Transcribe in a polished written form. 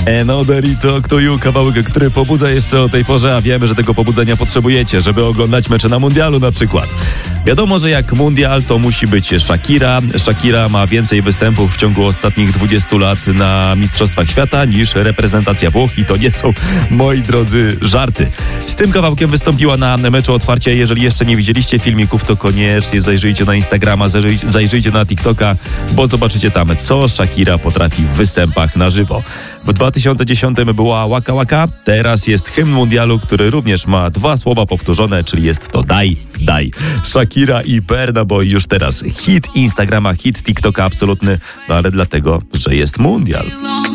Another Talk to You, kawałek, który pobudza jeszcze o tej porze, a wiemy, że tego pobudzenia potrzebujecie, żeby oglądać mecze na mundialu na przykład. Wiadomo, że jak mundial, to musi być Shakira. Shakira ma więcej występów w ciągu ostatnich 20 lat na Mistrzostwach Świata niż reprezentacja Włoch i to nie są, moi drodzy, żarty. Z tym kawałkiem wystąpiła na meczu otwarcia. Jeżeli jeszcze nie widzieliście filmików, to koniecznie zajrzyjcie na Instagrama, zajrzyjcie na TikToka, bo zobaczycie tam, co Shakira potrafi w występach na żywo. W 2010 była Waka Waka, teraz jest hymn mundialu, który również ma 2 słowa powtórzone, czyli jest to daj, daj. Shakira i Burna Boy już teraz hit Instagrama, hit TikToka absolutny, no ale dlatego, że jest mundial.